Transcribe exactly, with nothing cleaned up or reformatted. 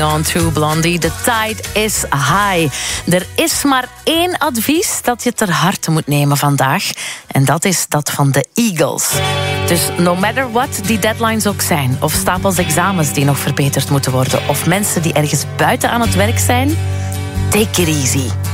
On to Blondie, the tide is high. Er is maar één advies dat je ter harte moet nemen vandaag. En dat is dat van de Eagles. Dus no matter what die deadlines ook zijn, of stapels examens die nog verbeterd moeten worden, of mensen die ergens buiten aan het werk zijn, take it easy.